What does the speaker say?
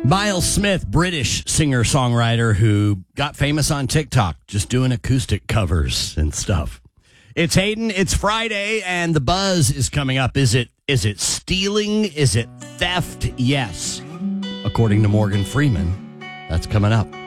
Miles Smith, British singer-songwriter who got famous on TikTok just doing acoustic covers and stuff. It's Hayden, it's Friday, and the buzz is coming up. Is it stealing? Is it theft? Yes. According to Morgan Freeman. That's coming up.